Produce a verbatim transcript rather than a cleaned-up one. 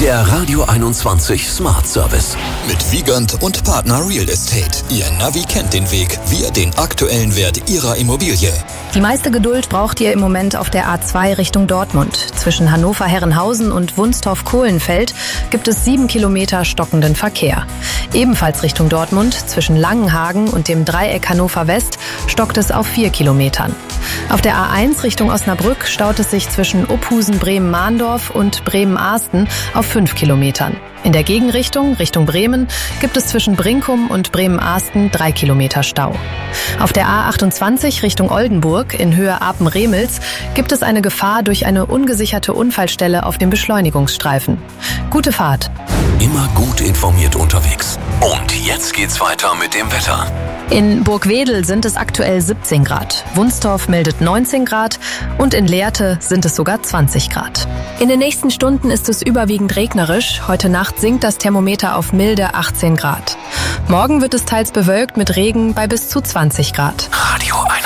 Der Radio einundzwanzig Smart Service. Mit Wiegand und Partner Real Estate. Ihr Navi kennt den Weg, wir den aktuellen Wert Ihrer Immobilie. Die meiste Geduld braucht ihr im Moment auf der A zwei Richtung Dortmund. Zwischen Hannover-Herrenhausen und Wunstorf-Kohlenfeld gibt es sieben Kilometer stockenden Verkehr. Ebenfalls Richtung Dortmund, zwischen Langenhagen und dem Dreieck Hannover West, stockt es auf vier Kilometern. Auf der A eins Richtung Osnabrück staut es sich zwischen Uphusen-Bremen-Mahndorf und Bremen-Ahsten auf fünf Kilometern. In der Gegenrichtung, Richtung Bremen, gibt es zwischen Brinkum und Bremen-Ahsten drei Kilometer Stau. Auf der A achtundzwanzig Richtung Oldenburg in Höhe Apen-Remels gibt es eine Gefahr durch eine ungesicherte Unfallstelle auf dem Beschleunigungsstreifen. Gute Fahrt! Immer gut informiert unterwegs. Und jetzt geht's weiter mit dem Wetter. In Burgwedel sind es aktuell siebzehn Grad, Wunstorf meldet neunzehn Grad und in Lehrte sind es sogar zwanzig Grad. In den nächsten Stunden ist es überwiegend regnerisch. Heute Nacht sinkt das Thermometer auf milde achtzehn Grad. Morgen wird es teils bewölkt mit Regen bei bis zu zwanzig Grad. Radio